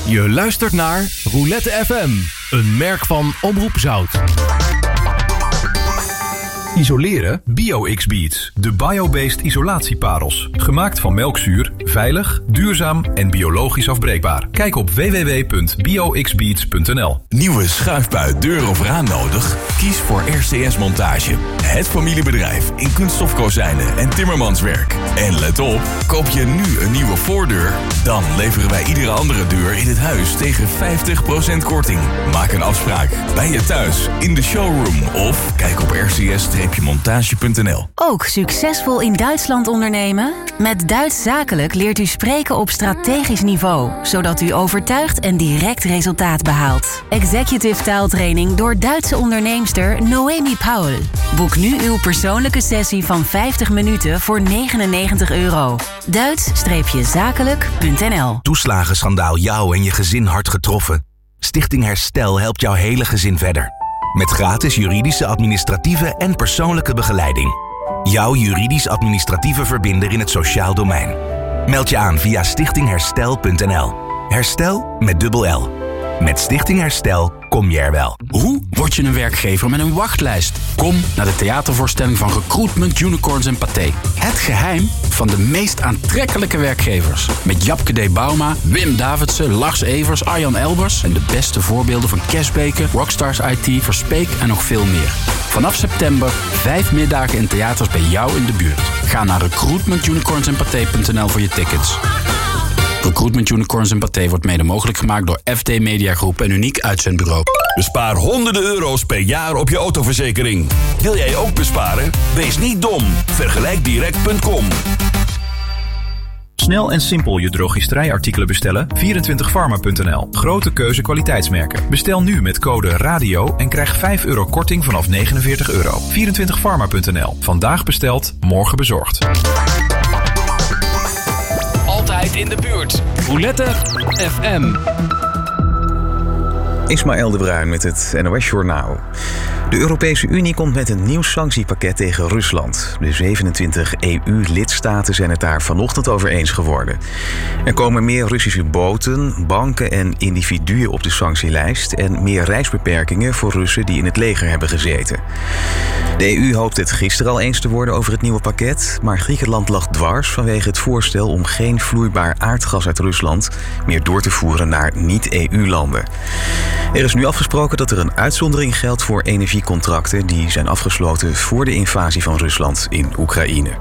Je luistert naar Roulette FM, een merk van Omroep Zout. Isoleren? BioX-Beads. De bio-based isolatieparels. Gemaakt van melkzuur, veilig, duurzaam en biologisch afbreekbaar. Kijk op www.bioxbeads.nl. Nieuwe schuifbui, deur of raam nodig? Kies voor RCS Montage. Het familiebedrijf in kunststofkozijnen en timmermanswerk. En let op, koop je nu een nieuwe voordeur? Dan leveren wij iedere andere deur in het huis tegen 50% korting. Maak een afspraak bij je thuis, in de showroom of kijk op rcs-montage.nl. Ook succesvol in Duitsland ondernemen? Met Duits Zakelijk leert u spreken op strategisch niveau, zodat u overtuigt en direct resultaat behaalt. Executive taaltraining door Duitse onderneemster Noemi Paul. Boek nu uw persoonlijke sessie van 50 minuten voor €99. Duits-zakelijk.nl. Toeslagenschandaal jou en je gezin hard getroffen? Stichting Herstel helpt jouw hele gezin verder. Met gratis juridische, administratieve en persoonlijke begeleiding. Jouw juridisch-administratieve verbinder in het sociaal domein. Meld je aan via stichtingherstel.nl. Herstel met dubbel L. Met Stichting Herstel kom je er wel. Hoe word je een werkgever met een wachtlijst? Kom naar de theatervoorstelling van Recruitment Unicorns en Pathé. Het geheim van de meest aantrekkelijke werkgevers. Met Japke D. Bauma, Wim Davidsen, Lars Evers, Arjan Elbers en de beste voorbeelden van Kesbeke, Rockstars IT, Verspeek en nog veel meer. Vanaf september 5 middagen in theaters bij jou in de buurt. Ga naar recruitmentunicornsandpathé.nl voor je tickets. Recruitment Unicorns en Pathé wordt mede mogelijk gemaakt door FD Media Groep en Uniek Uitzendbureau. Bespaar honderden euro's per jaar op je autoverzekering. Wil jij ook besparen? Wees niet dom. Vergelijkdirect.com. Snel en simpel je drogisterijartikelen bestellen? 24pharma.nl. Grote keuze kwaliteitsmerken. Bestel nu met code RADIO en krijg €5 korting vanaf €49. 24pharma.nl. Vandaag besteld, morgen bezorgd. Altijd in de buurt. Roulette FM. Ismaël de Bruin met het NOS-journaal. De Europese Unie komt met een nieuw sanctiepakket tegen Rusland. De 27 EU-lidstaten zijn het daar vanochtend over eens geworden. Er komen meer Russische boten, banken en individuen op de sanctielijst en meer reisbeperkingen voor Russen die in het leger hebben gezeten. De EU hoopte het gisteren al eens te worden over het nieuwe pakket, maar Griekenland lag dwars vanwege het voorstel om geen vloeibaar aardgas uit Rusland meer door te voeren naar niet-EU-landen. Er is nu afgesproken dat er een uitzondering geldt voor energiecontracten die zijn afgesloten voor de invasie van Rusland in Oekraïne.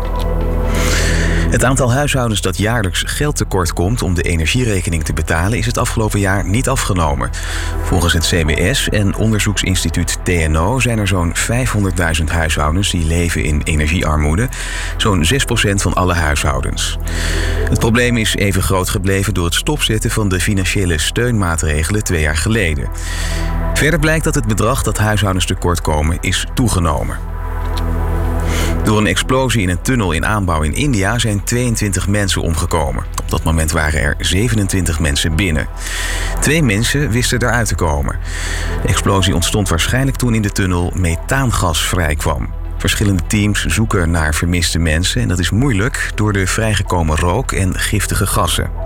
Het aantal huishoudens dat jaarlijks geld tekort komt om de energierekening te betalen is het afgelopen jaar niet afgenomen. Volgens het CBS en onderzoeksinstituut TNO zijn er zo'n 500.000 huishoudens die leven in energiearmoede, zo'n 6% van alle huishoudens. Het probleem is even groot gebleven door het stopzetten van de financiële steunmaatregelen 2 jaar geleden. Verder blijkt dat het bedrag dat huishoudens tekort komen is toegenomen. Door een explosie in een tunnel in aanbouw in India zijn 22 mensen omgekomen. Op dat moment waren er 27 mensen binnen. 2 mensen wisten eruit te komen. De explosie ontstond waarschijnlijk toen in de tunnel methaangas vrijkwam. Verschillende teams zoeken naar vermiste mensen en dat is moeilijk door de vrijgekomen rook en giftige gassen.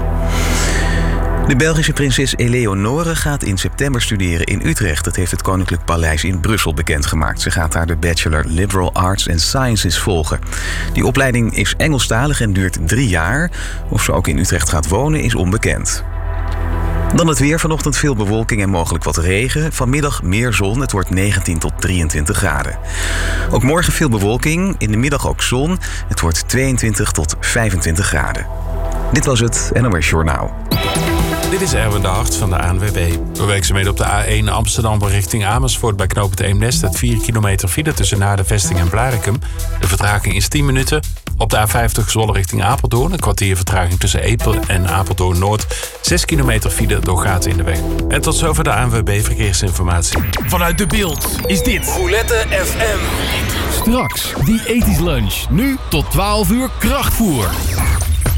De Belgische prinses Eleonore gaat in september studeren in Utrecht. Dat heeft het Koninklijk Paleis in Brussel bekendgemaakt. Ze gaat daar de Bachelor Liberal Arts and Sciences volgen. Die opleiding is Engelstalig en duurt 3 jaar. Of ze ook in Utrecht gaat wonen is onbekend. Dan het weer. Vanochtend veel bewolking en mogelijk wat regen. Vanmiddag meer zon. Het wordt 19 tot 23 graden. Ook morgen veel bewolking. In de middag ook zon. Het wordt 22 tot 25 graden. Dit was het NOS Journaal. Dit is Erwin de Hart van de ANWB. Door werkzaamheden op de A1 Amsterdam richting Amersfoort bij knooppunt Eemnes staat 4 kilometer file tussen Naarden, Vesting en Blaricum. De vertraging is 10 minuten. Op de A50 Zwolle richting Apeldoorn een kwartier vertraging tussen Epe en Apeldoorn Noord. 6 kilometer file door gaten in de weg. En tot zover de ANWB Verkeersinformatie. Vanuit De Beeld is dit Roulette FM. Straks die ethisch lunch. Nu tot 12 uur krachtvoer.